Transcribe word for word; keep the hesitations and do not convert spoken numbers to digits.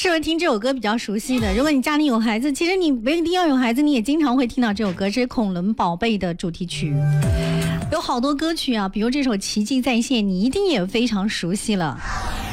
是不是听这首歌比较熟悉的？如果你家里有孩子，其实你不一定要有孩子，你也经常会听到这首歌，这是恐龙宝贝的主题曲。有好多歌曲啊，比如这首《奇迹再现》，你一定也非常熟悉了。